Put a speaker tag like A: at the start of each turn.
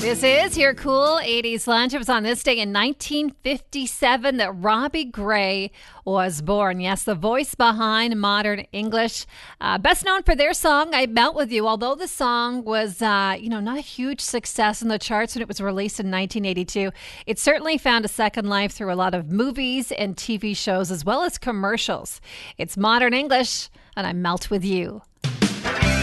A: This is your cool 80s lunch. It was on this day in 1957 that Robbie Gray was born. Yes, the voice behind Modern English. Best known for their song, I Melt With You. Although the song was, not a huge success in the charts when it was released in 1982, it certainly found a second life through a lot of movies and TV shows as well as commercials. It's Modern English, and I Melt With You.